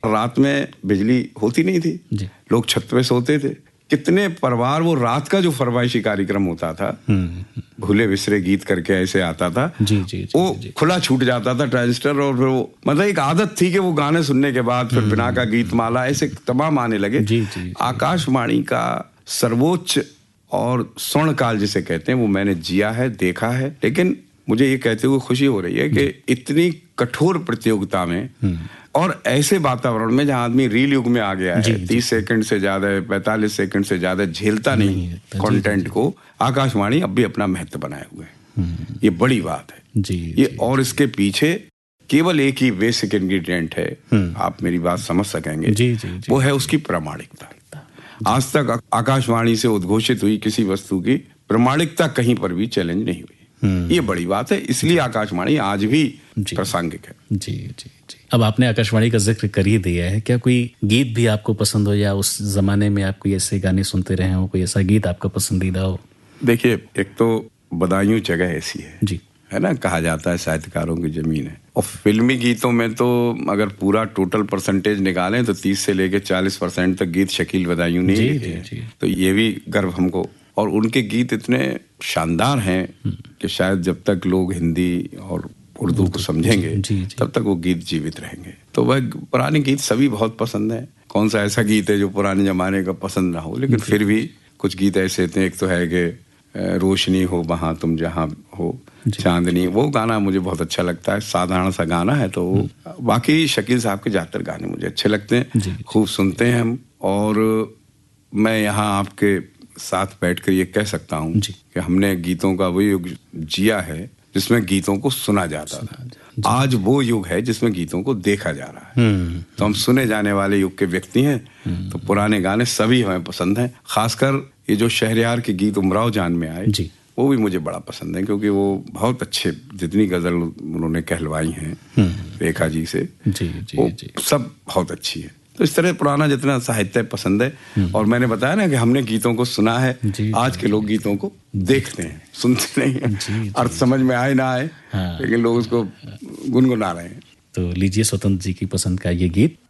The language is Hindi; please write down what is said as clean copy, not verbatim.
रात में बिजली होती नहीं थी जी। लोग छत पे सोते थे। कितने परिवार वो रात का जो फरमाइशी कार्यक्रम होता था, भूले बिसरे गीत करके ऐसे आता था जी, जी, जी, वो जी, खुला छूट जाता था ट्रांजिस्टर, और फिर वो मतलब एक आदत थी कि वो गाने सुनने के बाद फिर बिना का गीत माला ऐसे तमाम आने लगे जी, जी, जी, आकाशवाणी का सर्वोच्च और स्वर्ण काल जिसे कहते हैं वो मैंने जिया है, देखा है। लेकिन मुझे ये कहते हुए खुशी हो रही है कि इतनी कठोर प्रतियोगिता में और ऐसे वातावरण में जहां आदमी रील युग में आ गया है, 30 सेकंड से ज्यादा 45 सेकंड से ज्यादा झेलता नहीं कंटेंट को, आकाशवाणी अब भी अपना महत्व बनाए हुए है। ये बड़ी बात है जी, ये जी, और इसके पीछे केवल एक ही बेसिक इंग्रेडिएंट है, आप मेरी बात समझ सकेंगे जी, जी, जी, वो है उसकी प्रामाणिकता। आज तक आकाशवाणी से उद्घोषित हुई किसी वस्तु की प्रामाणिकता कहीं पर भी चैलेंज नहीं हुई। ये बड़ी बात है, इसलिए आकाशवाणी आज भी प्रासंगिक है जी, जी, जी। अब आपने आकाशवाणी का जिक्र कर ही दिया है, क्या कोई गीत भी आपको पसंद हो या उस जमाने में आप कोई ऐसे गाने सुनते रहे हो, कोई ऐसा गीत आपका पसंदीदा हो? देखिए, एक तो बदायूं जगह ऐसी है जी, है ना, कहा जाता है साहित्यकारों की जमीन है। और फिल्मी गीतों में तो अगर पूरा टोटल परसेंटेज निकालें तो 30 से लेके 40% तक गीत शकील बदायूं ने लिखे हैं। तो ये भी गर्व हमको, और उनके गीत इतने शानदार हैं कि शायद जब तक लोग हिंदी और उर्दू को समझेंगे तब तक वो गीत जीवित रहेंगे। तो वह पुराने गीत सभी बहुत पसंद हैं। कौन सा ऐसा गीत है जो पुराने जमाने का पसंद ना हो, लेकिन फिर भी कुछ गीत ऐसे थे। एक तो है कि रोशनी हो वहां तुम जहां हो, चांदनी, वो गाना मुझे बहुत अच्छा लगता है। साधारण सा गाना है। तो बाकी शकील साहब के ज्यादातर गाने मुझे अच्छे लगते हैं, खूब सुनते हैं हम। और मैं यहाँ आपके साथ बैठकर ये कह सकता हूँ कि हमने गीतों का वो युग जिया है जिसमें गीतों को सुना जाता था। आज वो युग है जिसमें गीतों को देखा जा रहा है। तो हम सुने जाने वाले युग के व्यक्ति हैं। तो पुराने गाने सभी हमें पसंद हैं। खासकर ये जो शहरयार के गीत उमराव जान में आए वो भी मुझे बड़ा पसंद है, क्योंकि वो बहुत अच्छे, जितनी गजल उन्होंने कहलवाई हैं रेखा जी से वो सब बहुत अच्छी है। तो इस तरह पुराना जितना साहित्य पसंद है। और मैंने बताया ना कि हमने गीतों को सुना है, आज के लोग गीतों को देखते हैं, सुनते नहीं हैं। अर्थ समझ में आए ना आए, लेकिन लोग उसको गुनगुना रहे हैं। तो लीजिए स्वतंत्र जी की पसंद का ये गीत